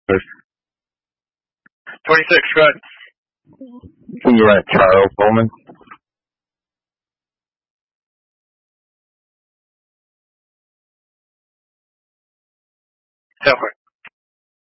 26, go ahead. Can you run Charles Bowman? Go for it.